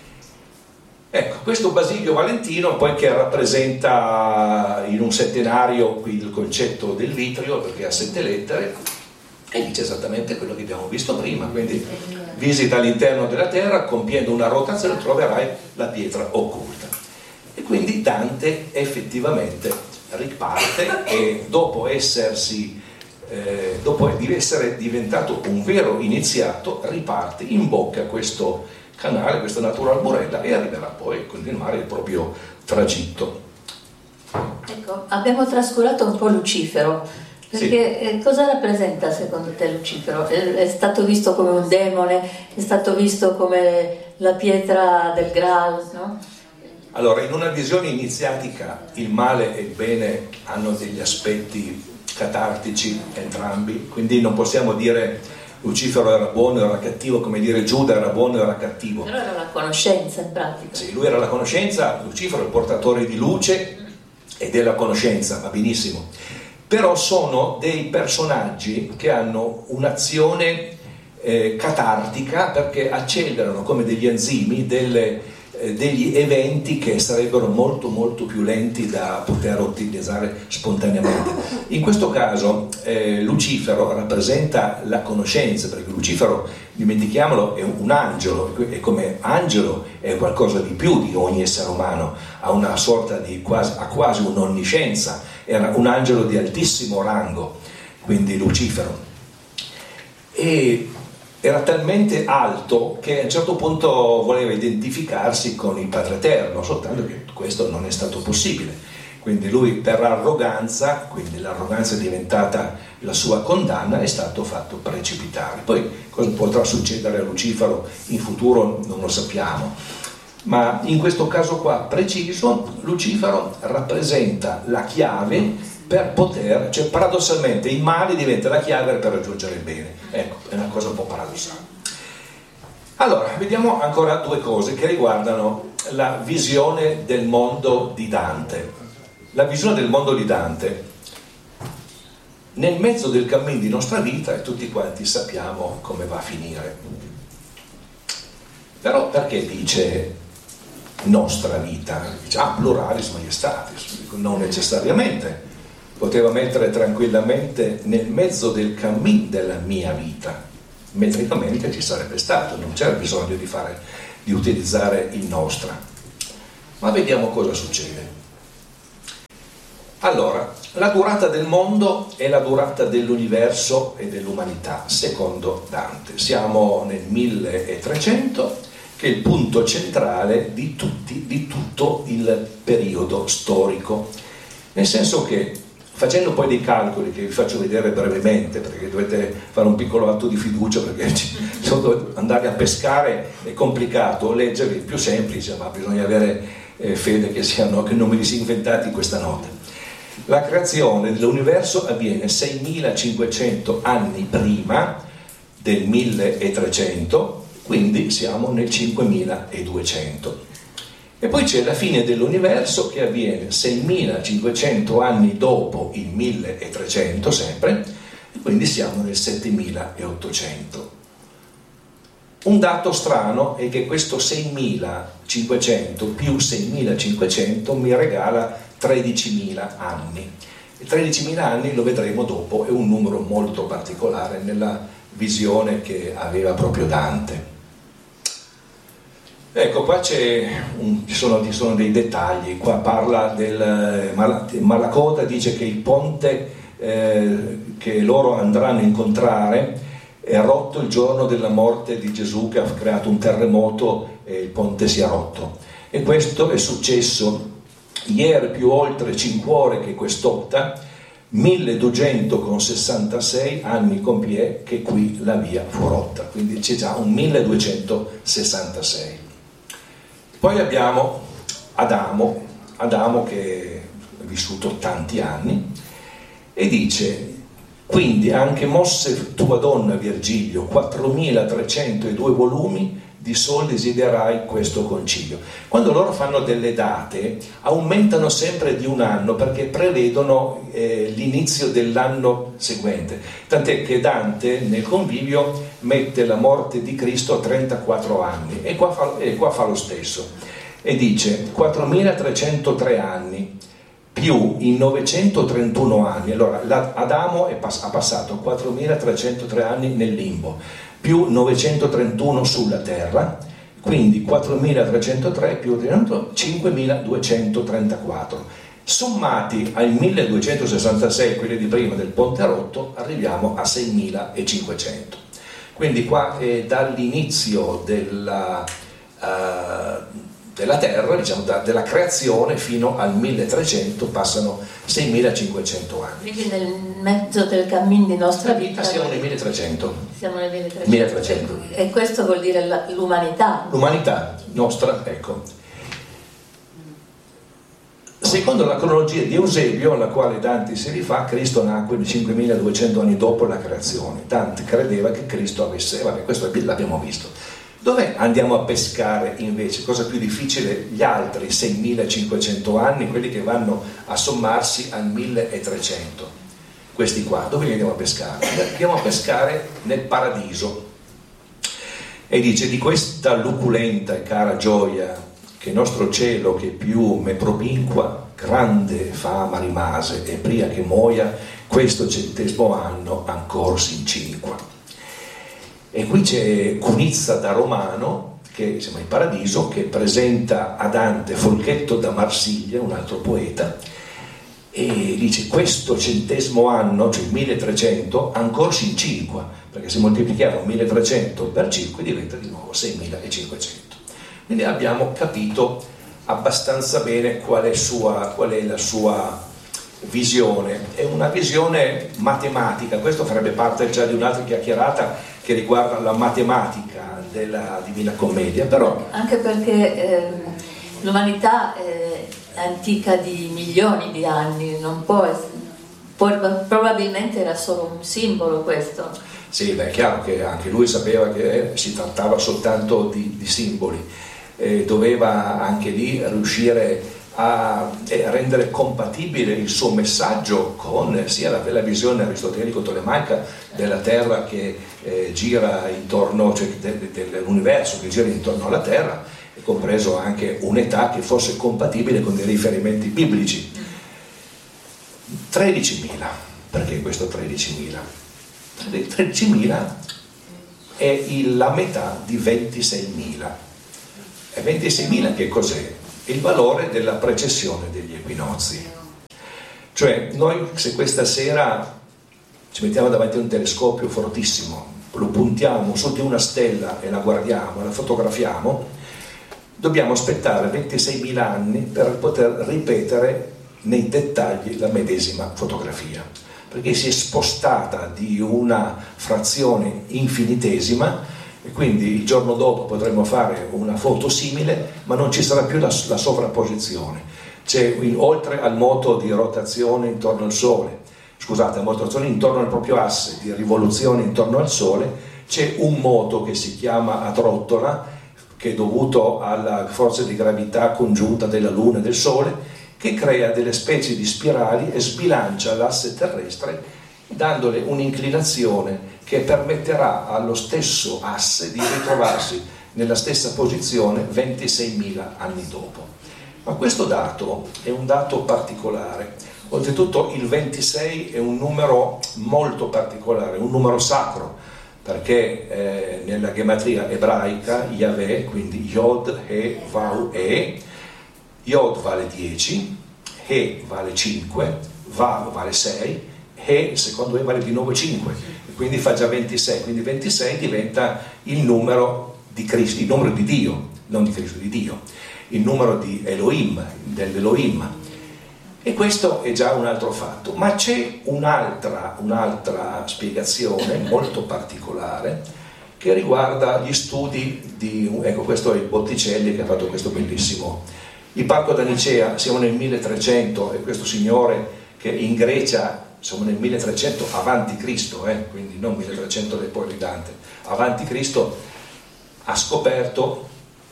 Ecco, questo Basilio Valentino poi che rappresenta in un settenario il concetto del vitrio, perché ha sette lettere, e dice esattamente quello che abbiamo visto prima, quindi visita all'interno della terra, compiendo una rotazione troverai la pietra occulta. E quindi Dante effettivamente riparte e dopo essersi Eh, dopo di essere diventato un vero iniziato, riparte, imbocca questo canale, questa Natura Alborella e arriverà poi a continuare il proprio tragitto. Ecco, abbiamo trascurato un po' Lucifero, perché sì. Cosa rappresenta secondo te Lucifero? È, è stato visto come un demone, è stato visto come la pietra del Graal, no? Allora, in una visione iniziatica il male e il bene hanno degli aspetti catartici entrambi, quindi non possiamo dire Lucifero era buono o era cattivo come dire Giuda era buono o era cattivo. Però era la conoscenza in pratica. Sì, lui era la conoscenza, Lucifero è il portatore di luce e della conoscenza, va benissimo. Però sono dei personaggi che hanno un'azione eh, catartica perché accelerano come degli enzimi delle degli eventi che sarebbero molto molto più lenti da poter utilizzare spontaneamente. In questo caso eh, Lucifero rappresenta la conoscenza, perché Lucifero, dimentichiamolo, è un angelo e come angelo è qualcosa di più di ogni essere umano, ha una sorta di quasi, ha quasi un'onniscienza, era un angelo di altissimo rango, quindi Lucifero. E era talmente alto che a un certo punto voleva identificarsi con il Padre Eterno, soltanto che questo non è stato possibile. Quindi lui per arroganza, quindi l'arroganza è diventata la sua condanna, è stato fatto precipitare. Poi cosa potrà succedere a Lucifero in futuro non lo sappiamo, ma in questo caso qua preciso Lucifero rappresenta la chiave per poter, cioè paradossalmente il male diventa la chiave per raggiungere il bene. Ecco, è una cosa un po' paradossale. Allora, vediamo ancora due cose che riguardano la visione del mondo di Dante. La visione del mondo di Dante nel mezzo del cammino di nostra vita, e tutti quanti sappiamo come va a finire. Però perché dice nostra vita. Dice, ah, pluralis majestatis, non necessariamente, poteva mettere tranquillamente nel mezzo del cammin della mia vita, metricamente ci sarebbe stato, non c'era bisogno di, fare, di utilizzare il nostra. Ma vediamo cosa succede. Allora, la durata del mondo è la durata dell'universo e dell'umanità, secondo Dante. Siamo nel milletrecento, che è il punto centrale di, tutti, di tutto il periodo storico. Nel senso che, facendo poi dei calcoli che vi faccio vedere brevemente, perché dovete fare un piccolo atto di fiducia, perché andare a pescare è complicato, leggerli è più semplice, ma bisogna avere eh, fede che, siano, che non me li si inventati questa notte. La creazione dell'universo avviene seimilacinquecento anni prima del milletrecento, quindi siamo nel cinquemiladuecento. E poi c'è la fine dell'universo che avviene seimilacinquecento anni dopo il milletrecento sempre, e quindi siamo nel settemilaottocento. Un dato strano è che questo seimilacinquecento più seimilacinquecento mi regala tredicimila anni. E tredicimila anni, lo vedremo dopo, è un numero molto particolare nella visione che aveva proprio Dante. Ecco, qua c'è un, ci, sono, ci sono dei dettagli. Qua parla del Malacoda, dice che il ponte eh, che loro andranno a incontrare è rotto il giorno della morte di Gesù, che ha creato un terremoto e il ponte si è rotto. E questo è successo ieri più oltre cinqu'ore che quest'otta, milleduecentosessantasei anni compie che qui la via fu rotta, quindi c'è già un milleduecentosessantasei. Poi abbiamo Adamo, Adamo che ha vissuto tanti anni, e dice: quindi anche mosse tua donna Virgilio quattromilatrecentodue volumi di sol desiderai questo concilio. Quando loro fanno delle date aumentano sempre di un anno, perché prevedono eh, l'inizio dell'anno seguente, tant'è che Dante nel Convivio mette la morte di Cristo a trentaquattro anni, e qua fa, e qua fa lo stesso, e dice quattromilatrecentotre anni più i novecentotrentuno anni. Allora Adamo è pass- ha passato quattromilatrecentotre anni nel limbo, più novecentotrentuno sulla terra, quindi quattromilatrecentotre più cinquemiladuecentotrentaquattro. Sommati ai milleduecentosessantasei, quelli di prima del ponte rotto, arriviamo a seimilacinquecento. Quindi qua è dall'inizio della, uh, della terra, diciamo da, della creazione, fino al milletrecento passano seimilacinquecento anni. Quindi nel mezzo del cammin di nostra vita siamo nel milletrecento. Siamo nel milletrecento. milletrecento. E questo vuol dire la, l'umanità. L'umanità nostra, ecco. Secondo la cronologia di Eusebio, alla quale Dante si rifà, Cristo nacque cinquemiladuecento anni dopo la creazione. Dante credeva che Cristo avesse, vabbè, questo l'abbiamo visto. Dove andiamo a pescare invece? Cosa più difficile? Gli altri seimilacinquecento anni, quelli che vanno a sommarsi al milletrecento. Questi qua, dove li andiamo a pescare? Andiamo a pescare nel paradiso. E dice: di questa luculenta e cara gioia, che nostro cielo che più me propinqua, grande fama rimase, e pria che muoia, questo centesimo anno ancor s'incinqua. E qui c'è Cunizza da Romano, che siamo in Paradiso, che presenta a Dante Folchetto da Marsiglia, un altro poeta, e dice: questo centesimo anno, cioè il milletrecento, ancora si incinqua, perché se moltiplichiamo milletrecento per cinque diventa di nuovo seimilacinquecento. Quindi abbiamo capito abbastanza bene qual è, sua, qual è la sua visione. È una visione matematica, questo farebbe parte già di un'altra chiacchierata che riguarda la matematica della Divina Commedia, però anche perché eh, l'umanità è antica di milioni di anni, non può essere, può, probabilmente era solo un simbolo questo. Sì, beh, è chiaro che anche lui sapeva che si trattava soltanto di, di simboli, eh, doveva anche lì riuscire a rendere compatibile il suo messaggio con sia la, la visione aristotelico-tolemaica della Terra che eh, gira intorno, cioè de, de, dell'universo che gira intorno alla Terra, e compreso anche un'età che fosse compatibile con dei riferimenti biblici. tredicimila, perché questo tredicimila? tredicimila è il, la metà di ventiseimila. E ventiseimila che cos'è? Il valore della precessione degli equinozi. Cioè, noi se questa sera ci mettiamo davanti a un telescopio fortissimo, lo puntiamo su di una stella e la guardiamo, la fotografiamo, dobbiamo aspettare ventiseimila anni per poter ripetere nei dettagli la medesima fotografia, perché si è spostata di una frazione infinitesima e quindi il giorno dopo potremo fare una foto simile, ma non ci sarà più la, la sovrapposizione. C'è, oltre al moto di rotazione intorno al Sole, scusate, la rotazione intorno al proprio asse di rivoluzione intorno al Sole, c'è un moto che si chiama a trottola, che è dovuto alla forza di gravità congiunta della Luna e del Sole, che crea delle specie di spirali e sbilancia l'asse terrestre, dandole un'inclinazione che permetterà allo stesso asse di ritrovarsi nella stessa posizione ventiseimila anni dopo. Ma questo dato è un dato particolare. Oltretutto il ventisei è un numero molto particolare, un numero sacro, perché eh, nella gematria ebraica Yahweh, quindi Yod, He, Vau, E, Yod vale dieci, He vale cinque, Vav vale sei, He il secondo E vale di nuovo cinque, quindi fa già ventisei, quindi ventisei diventa il numero di Cristo, il numero di Dio, non di Cristo, di Dio, il numero di Elohim, dell'Elohim. E questo è già un altro fatto, ma c'è un'altra, un'altra spiegazione molto particolare che riguarda gli studi di, ecco, questo è il Botticelli che ha fatto questo bellissimo, il Parco da Nicea, siamo nel milletrecento e questo signore che in Grecia, siamo nel milletrecento avanti Cristo, eh, quindi non milletrecento del poi Dante, avanti Cristo, ha scoperto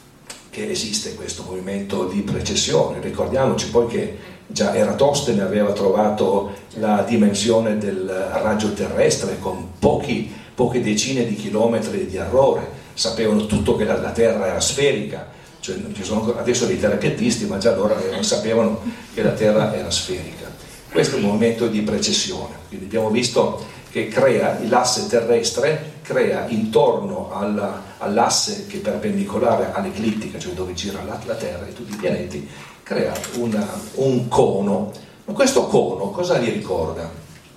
che esiste questo movimento di precessione. Ricordiamoci poi che già Eratostene aveva trovato la dimensione del raggio terrestre con pochi, poche decine di chilometri di errore, sapevano tutto che la, la Terra era sferica, cioè, ci sono adesso dei terapeutisti, ma già allora non sapevano che la Terra era sferica. Questo è un movimento di precessione, quindi abbiamo visto che crea l'asse terrestre, crea intorno alla, all'asse che è perpendicolare all'eclittica, cioè dove gira la, la Terra e tutti i pianeti, crea una, un cono. Ma questo cono cosa gli ricorda?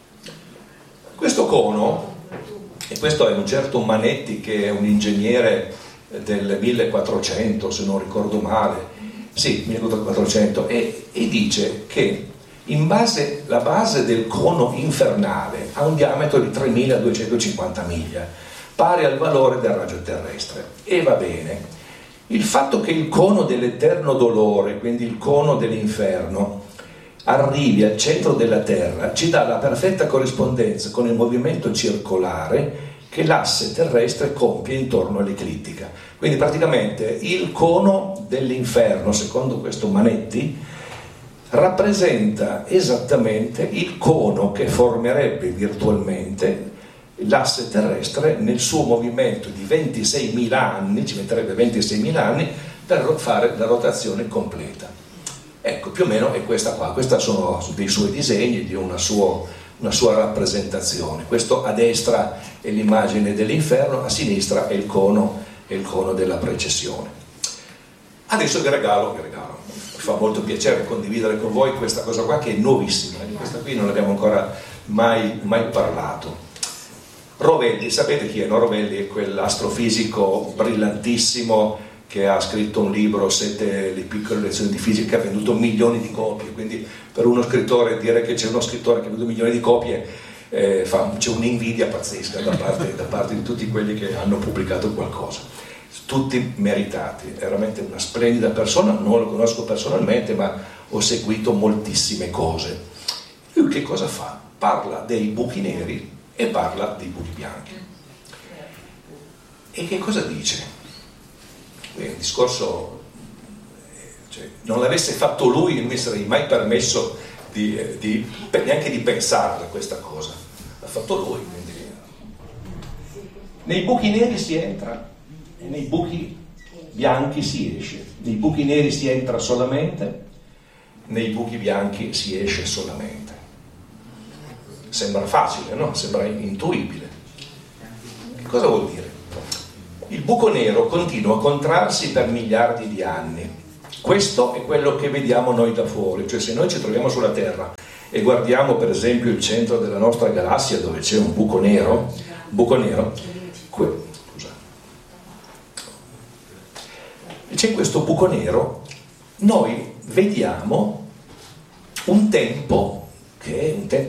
Questo cono, e questo è un certo Manetti che è un ingegnere del millequattrocento, se non ricordo male, sì, millequattrocento, e, e dice che in base, la base del cono infernale ha un diametro di tremiladuecentocinquanta miglia, pari al valore del raggio terrestre. E va bene, il fatto che il cono dell'eterno dolore, quindi il cono dell'inferno, arrivi al centro della Terra ci dà la perfetta corrispondenza con il movimento circolare che l'asse terrestre compie intorno all'eclittica. Quindi praticamente il cono dell'inferno, secondo questo Manetti, rappresenta esattamente il cono che formerebbe virtualmente l'asse terrestre nel suo movimento di ventiseimila anni, ci metterebbe ventiseimila anni per fare la rotazione completa. Ecco, più o meno è questa qua, questi sono dei suoi disegni, di una, suo, una sua rappresentazione. Questo a destra è l'immagine dell'inferno, a sinistra è il cono, è il cono della precessione. Adesso vi regalo, vi regalo, mi fa molto piacere condividere con voi questa cosa qua che è nuovissima, di questa qui non abbiamo ancora mai, mai parlato. Rovelli, sapete chi è? No? Rovelli è quell'astrofisico brillantissimo che ha scritto un libro, Sette le piccole lezioni di fisica, ha venduto milioni di copie, quindi per uno scrittore dire che c'è uno scrittore che ha venduto milioni di copie, eh, fa, c'è un'invidia pazzesca da parte, da parte di tutti quelli che hanno pubblicato qualcosa, tutti meritati, è veramente una splendida persona, non lo conosco personalmente ma ho seguito moltissime cose. Lui che cosa fa? Parla dei buchi neri e parla dei buchi bianchi. E che cosa dice? Il discorso, cioè, non l'avesse fatto lui non mi sarei mai permesso di, di, neanche di pensarla questa cosa, l'ha fatto lui. Quindi. Nei buchi neri si entra e nei buchi bianchi si esce, nei buchi neri si entra solamente, nei buchi bianchi si esce solamente. Sembra facile, no? Sembra intuibile. Che cosa vuol dire? Il buco nero continua a contrarsi per miliardi di anni. Questo è quello che vediamo noi da fuori, cioè se noi ci troviamo sulla Terra e guardiamo per esempio il centro della nostra galassia dove c'è un buco nero, buco nero, que- scusa, c'è questo buco nero, noi vediamo un tempo che è un tempo